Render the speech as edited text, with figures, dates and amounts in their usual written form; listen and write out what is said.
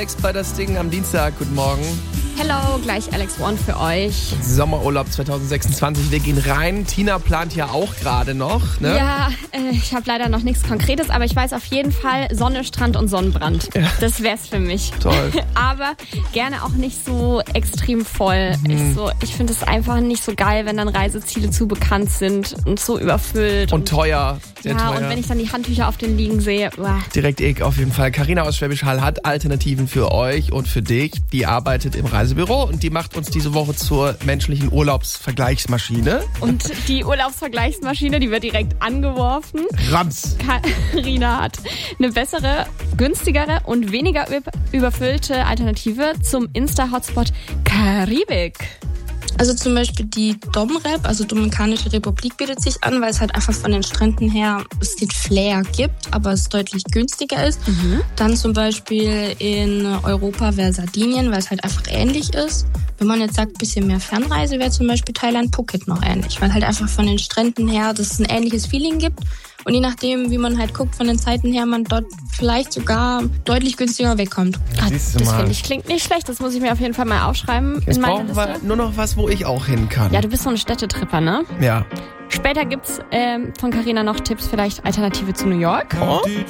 Alex bei das Ding am Dienstag. Guten Morgen. Hello, gleich Alex One für euch. Sommerurlaub 2026. Wir gehen rein. Tina plant ja auch gerade noch, ne? Ja, ich habe leider noch nichts Konkretes, aber ich weiß auf jeden Fall Sonne, Strand und Sonnenbrand. Ja. Das wär's für mich. Toll. Aber gerne auch nicht so extrem voll. Ich finde es einfach nicht so geil, wenn dann Reiseziele zu bekannt sind und so überfüllt. Und teuer. Sehr teuer. Und wenn ich dann die Handtücher auf den Liegen sehe. Direkt auf jeden Fall. Carina aus Schwäbisch Hall hat Alternativen für euch und für dich. Die arbeitet im Reisebüro und die macht uns diese Woche zur menschlichen Urlaubsvergleichsmaschine. Und die Urlaubsvergleichsmaschine, die wird direkt angeworfen. Rams! Carina hat eine bessere, günstigere und weniger überfüllte Alternative zum Insta-Hotspot Karibik. Also zum Beispiel die Domrep, also Dominikanische Republik, bietet sich an, weil es halt einfach von den Stränden her es den Flair gibt, aber es deutlich günstiger ist. Dann zum Beispiel in Europa wäre Sardinien, weil es halt einfach ähnlich ist. Wenn man jetzt sagt, ein bisschen mehr Fernreise, wäre zum Beispiel Thailand Phuket noch ähnlich, weil halt einfach von den Stränden her das ein ähnliches Feeling gibt. Und je nachdem, wie man halt guckt, von den Zeiten her, man dort vielleicht sogar deutlich günstiger wegkommt. Das finde ich klingt nicht schlecht. Das muss ich mir auf jeden Fall mal aufschreiben. Jetzt brauchen wir nur noch was, wo ich auch hin kann. Ja, du bist so ein Städtetripper, ne? Ja. Später gibt's von Carina noch Tipps, vielleicht Alternative zu New York. Oh?